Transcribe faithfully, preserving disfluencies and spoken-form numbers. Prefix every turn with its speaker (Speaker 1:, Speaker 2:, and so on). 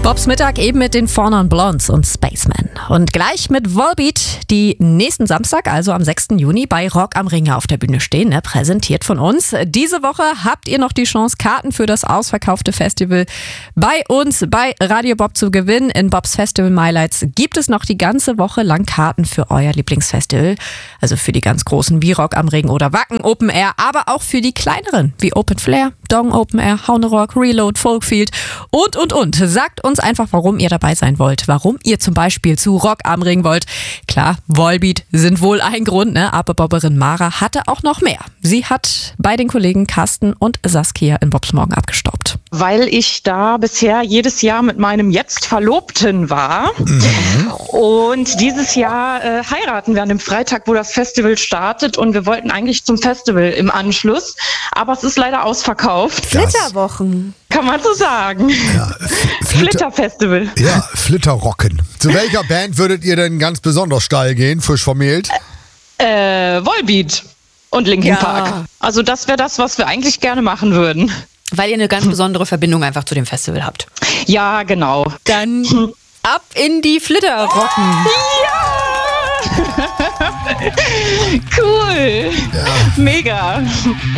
Speaker 1: Bobs Mittag eben mit den Four Non Blondes und Spaceman. Und gleich mit Volbeat, die nächsten Samstag, also am sechsten Juni, bei Rock am Ring auf der Bühne stehen, ne? Präsentiert von uns. Diese Woche habt ihr noch die Chance, Karten für das ausverkaufte Festival bei uns, bei Radio Bob zu gewinnen. In Bobs Festival Highlights gibt es noch die ganze Woche lang Karten für euer Lieblingsfestival. Also für die ganz großen wie Rock am Ring oder Wacken Open Air, aber auch für die kleineren wie Open Flair, Dong Open Air, Haune Rock, Reload, Folkfield und, und, und. Sagt uns einfach, warum ihr dabei sein wollt. Warum ihr zum Beispiel zu Rock am Ring wollt. Klar, Volbeat sind wohl ein Grund, ne? Aber Bobberin Mara hatte auch noch mehr. Sie hat bei den Kollegen Carsten und Saskia in Bobs Morgen abgestaubt.
Speaker 2: Weil ich da bisher jedes Jahr mit meinem jetzt Verlobten war. Mhm. Und dieses Jahr äh, heiraten wir an dem Freitag, wo das Festival startet. Und wir wollten eigentlich zum Festival im Anschluss. Aber es ist leider ausverkauft.
Speaker 1: Flitterwochen.
Speaker 2: Kann man so sagen.
Speaker 3: Ja,
Speaker 2: Flitterfestival.
Speaker 3: Ja, Flitterrocken. Zu welcher Band würdet ihr denn ganz besonders steil gehen, frisch vermählt?
Speaker 2: Äh, Volbeat und Linkin
Speaker 1: Ja.
Speaker 2: Park. Also das wäre das, was wir eigentlich gerne machen würden.
Speaker 4: Weil ihr eine ganz besondere Verbindung einfach zu dem Festival habt.
Speaker 2: Ja, genau.
Speaker 4: Dann ab in die Flitterrocken.
Speaker 2: Ja! Cool.
Speaker 3: Ja.
Speaker 2: Mega.